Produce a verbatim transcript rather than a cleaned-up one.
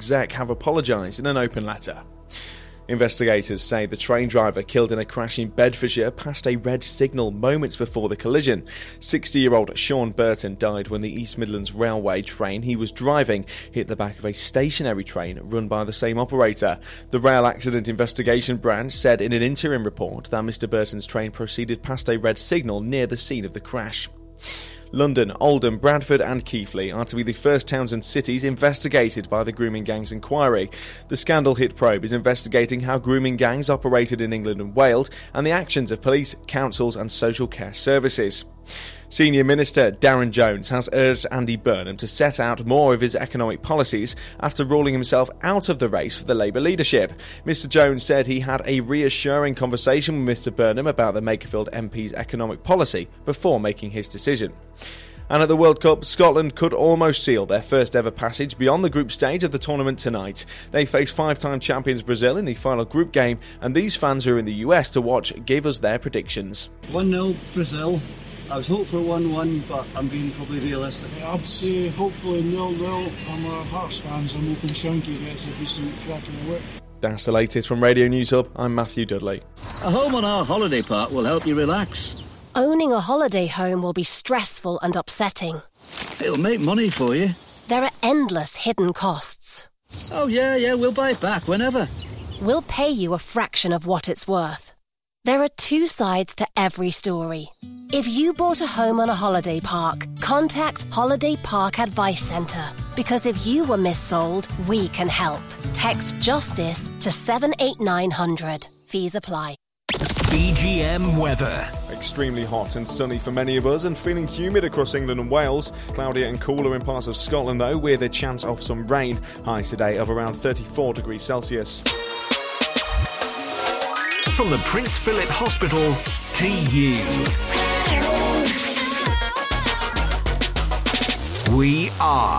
exec have apologised in an open letter. Investigators say the train driver killed in a crash in Bedfordshire passed a red signal moments before the collision. sixty-year-old Sean Burton died when the East Midlands Railway train he was driving hit the back of a stationary train run by the same operator. The Rail Accident Investigation Branch said in an interim report that Mr Burton's train proceeded past a red signal near the scene of the crash. London, Oldham, Bradford and Keighley are to be the first towns and cities investigated by the Grooming Gangs Inquiry. The scandal-hit probe is investigating how grooming gangs operated in England and Wales and the actions of police, councils and social care services. Senior Minister Darren Jones has urged Andy Burnham to set out more of his economic policies after ruling himself out of the race for the Labour leadership. Mr Jones said he had a reassuring conversation with Mr Burnham about the Makerfield M P's economic policy before making his decision. And at the World Cup, Scotland could almost seal their first ever passage beyond the group stage of the tournament tonight. They face five-time champions Brazil in the final group game, and these fans who are in the U S to watch gave us their predictions. one nil Brazil. I was hoping for one one, but I'm being probably realistic. I'd say hopefully nil nil. I'm a Hearts fan, so I'm hoping Shanky gets a decent crack in the whip. That's the latest from Radio News Hub. I'm Matthew Dudley. A home on our holiday park will help you relax. Owning a holiday home will be stressful and upsetting. It'll make money for you. There are endless hidden costs. Oh yeah, yeah, we'll buy it back whenever. We'll pay you a fraction of what it's worth. There are two sides to every story. If you bought a home on a holiday park, contact Holiday Park Advice Centre. Because if you were missold, we can help. Text JUSTICE to seven eight nine hundred. Fees apply. B G M weather. Extremely hot and sunny for many of us and feeling humid across England and Wales. Cloudier and cooler in parts of Scotland though, with a chance of some rain. Highs today of around thirty-four degrees Celsius. From the Prince Philip Hospital to you. We are